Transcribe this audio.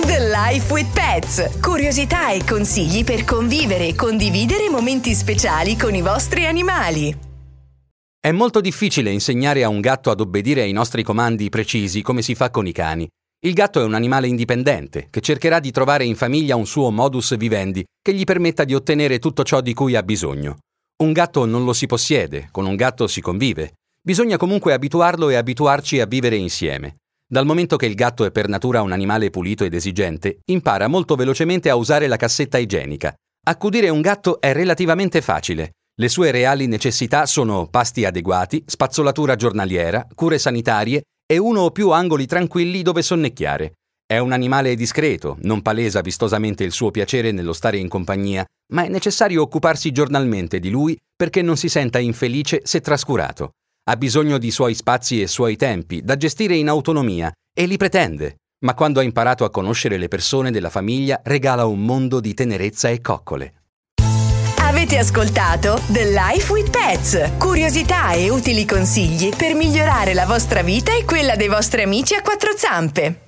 The Life with Pets. Curiosità e consigli per convivere e condividere momenti speciali con i vostri animali. È molto difficile insegnare a un gatto ad obbedire ai nostri comandi precisi come si fa con i cani. Il gatto è un animale indipendente che cercherà di trovare in famiglia un suo modus vivendi che gli permetta di ottenere tutto ciò di cui ha bisogno. Un gatto non lo si possiede, con un gatto si convive. Bisogna comunque abituarlo e abituarci a vivere insieme. Dal momento che il gatto è per natura un animale pulito ed esigente, impara molto velocemente a usare la cassetta igienica. Accudire un gatto è relativamente facile. Le sue reali necessità sono pasti adeguati, spazzolatura giornaliera, cure sanitarie e uno o più angoli tranquilli dove sonnecchiare. È un animale discreto, non palesa vistosamente il suo piacere nello stare in compagnia, ma è necessario occuparsi giornalmente di lui perché non si senta infelice se trascurato. Ha bisogno di suoi spazi e suoi tempi, da gestire in autonomia, e li pretende. Ma quando ha imparato a conoscere le persone della famiglia, regala un mondo di tenerezza e coccole. Avete ascoltato The Life with Pets. Curiosità e utili consigli per migliorare la vostra vita e quella dei vostri amici a quattro zampe.